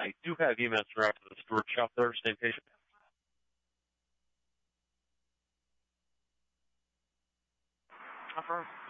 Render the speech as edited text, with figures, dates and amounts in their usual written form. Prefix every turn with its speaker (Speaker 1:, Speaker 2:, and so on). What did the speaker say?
Speaker 1: I do have EMS direct to the Stewart shop there. Stay patient.
Speaker 2: Affirm.